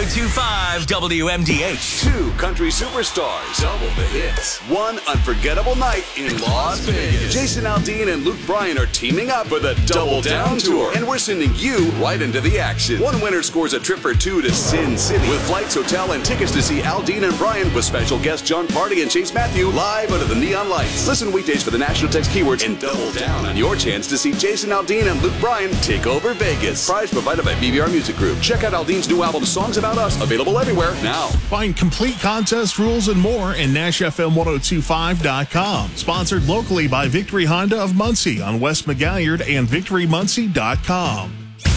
102.5 WMDH. Two country superstars. Double the hits. One unforgettable night in Las Vegas. Jason Aldean and Luke Bryan are teaming up for the Double Down Tour. And we're sending you right into the action. One winner scores a trip for two to Sin City with flights, hotel, and tickets to see Aldean and Bryan with special guests John Party and Chase Matthew live under the neon lights. Listen weekdays for the national text keywords and double down on your chance to see Jason Aldean and Luke Bryan take over Vegas. Prize provided by BBR Music Group. Check out Aldean's new album, Songs About Us, available everywhere now. Find complete contest rules and more in NashFM1025.com. Sponsored locally by Victory Honda of Muncie on West McGalliard and VictoryMuncie.com.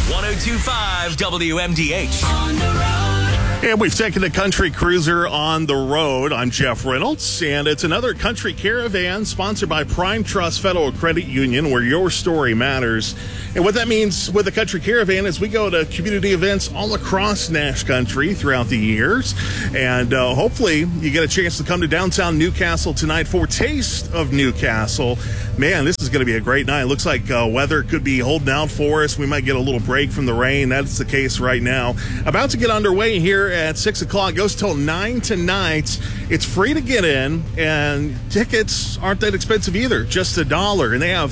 102.5 WMDH. On the road. And we've taken the Country Cruiser on the road. I'm Jeff Reynolds, and it's another Country Caravan sponsored by Prime Trust Federal Credit Union, where your story matters. And what that means with the Country Caravan is we go to community events all across Nash Country throughout the years. And hopefully you get a chance to come to downtown Newcastle tonight for Taste of Newcastle. Man, this is going to be a great night. Looks like weather could be holding out for us. We might get a little break from the rain. That's the case right now. About to get underway here at 6 o'clock. Goes till 9 tonight. It's free to get in, and tickets aren't that expensive either. Just $1. And they have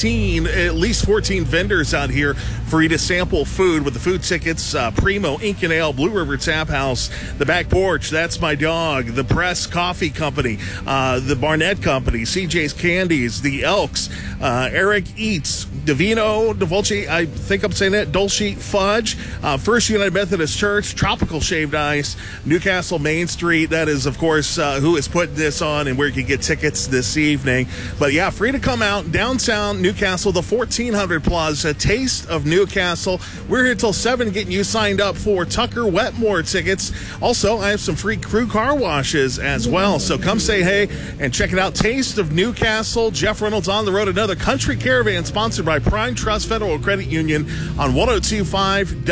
at least 14 vendors out here for you to sample food with the food tickets. Primo, Ink and Ale, Blue River Tap House, The Back Porch, That's My Dog, The Press Coffee Company, The Barnett Company, CJ's Candies, The Elks, Eric Eats, Divino, Divulce, I think I'm saying that, Dolce Fudge, First United Methodist Church, Tropical Shaved Ice, Newcastle Main Street. That is, of course, who is putting this on and where you can get tickets this evening. But yeah, free to come out downtown Newcastle, the 1400 Plaza, Taste of Newcastle. We're here till 7 getting you signed up for Tucker Wetmore tickets. Also, I have some free crew car washes as well. So come say hey and check it out. Taste of Newcastle. Jeff Reynolds on the road. Another Country Caravan sponsored by Prime Trust Federal Credit Union on 102.5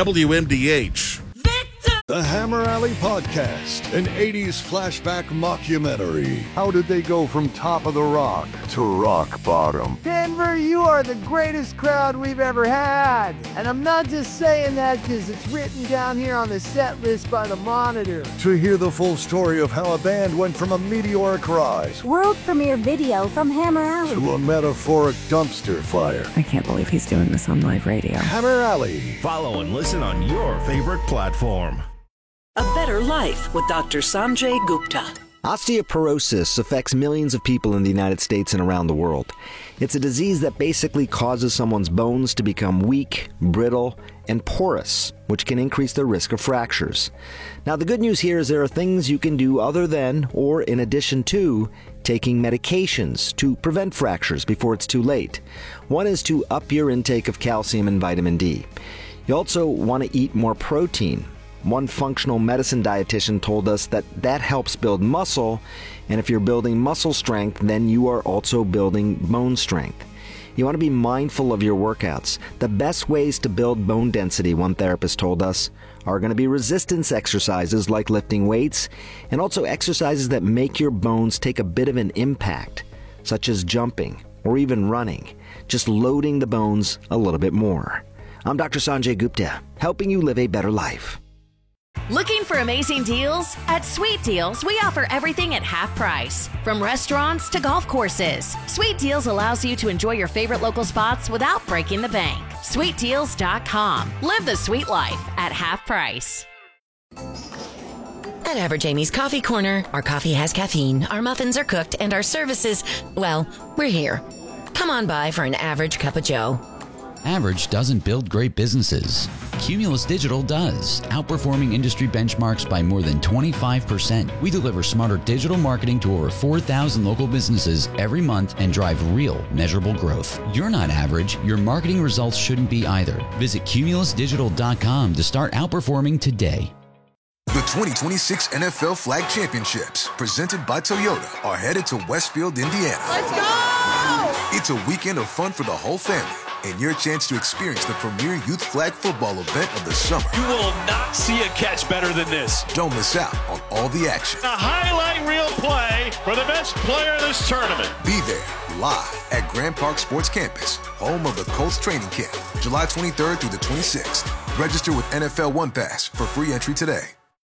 WMDH. The Hammer Alley Podcast, an 80s flashback mockumentary. How did they go from top of the rock to rock bottom? Denver, you are the greatest crowd we've ever had. And I'm not just saying that because it's written down here on the set list by the Monitor. To hear the full story of how a band went from a meteoric rise, world premiere video from Hammer Alley, to a metaphoric dumpster fire. I can't believe he's doing this on live radio. Hammer Alley. Follow and listen on your favorite platform. A Better Life with Dr. Sanjay Gupta. Osteoporosis affects millions of people in the United States and around the world. It's a disease that basically causes someone's bones to become weak, brittle, and porous, which can increase the risk of fractures. Now, the good news here is there are things you can do other than, or in addition to, taking medications to prevent fractures before it's too late. One is to up your intake of calcium and vitamin D. You also want to eat more protein. One functional medicine dietitian told us that helps build muscle, and if you're building muscle strength, then you are also building bone strength. You want to be mindful of your workouts. The best ways to build bone density, one therapist told us, are going to be resistance exercises like lifting weights, and also exercises that make your bones take a bit of an impact, such as jumping or even running, just loading the bones a little bit more. I'm Dr. Sanjay Gupta, helping you live a better life. Looking for amazing deals? At Sweet Deals, we offer everything at half price. From restaurants to golf courses, Sweet Deals allows you to enjoy your favorite local spots without breaking the bank. SweetDeals.com. Live the sweet life at half price. At Average Amy's Coffee Corner, our coffee has caffeine, our muffins are cooked, and our services, well, we're here. Come on by for an average cup of joe. Average doesn't build great businesses. Cumulus Digital does, outperforming industry benchmarks by more than 25%. We deliver smarter digital marketing to over 4,000 local businesses every month and drive real, measurable growth. You're not average. Your marketing results shouldn't be either. Visit CumulusDigital.com to start outperforming today. The 2026 NFL Flag Championships, presented by Toyota, are headed to Westfield, Indiana. Let's go! It's a weekend of fun for the whole family, and your chance to experience the premier youth flag football event of the summer. You will not see a catch better than this. Don't miss out on all the action. A highlight reel play for the best player in this tournament. Be there live at Grand Park Sports Campus, home of the Colts training camp, July 23rd through the 26th. Register with NFL One Pass for free entry today.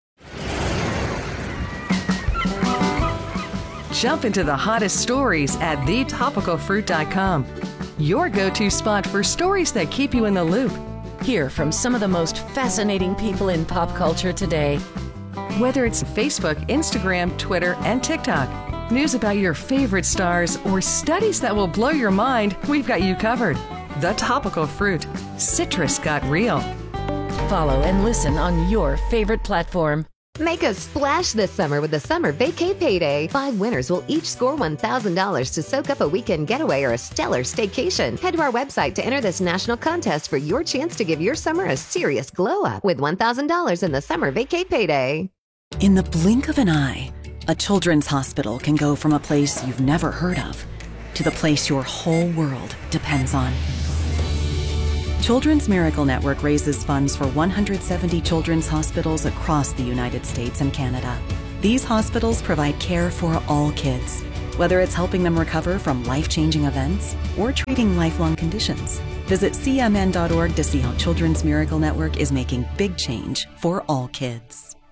Jump into the hottest stories at thetopicalfruit.com. Your go-to spot for stories that keep you in the loop. Hear from some of the most fascinating people in pop culture today. Whether it's Facebook, Instagram, Twitter, and TikTok, news about your favorite stars, or studies that will blow your mind, we've got you covered. The Topical Fruit. Citrus got real. Follow and listen on your favorite platform. Make a splash this summer with the Summer Vacay Payday. 5 winners will each score $1,000 to soak up a weekend getaway or a stellar staycation. Head to our website to enter this national contest for your chance to give your summer a serious glow-up with $1,000 in the Summer Vacay Payday. In the blink of an eye, a children's hospital can go from a place you've never heard of to the place your whole world depends on. Children's Miracle Network raises funds for 170 children's hospitals across the United States and Canada. These hospitals provide care for all kids, whether it's helping them recover from life-changing events or treating lifelong conditions. Visit cmn.org to see how Children's Miracle Network is making big change for all kids.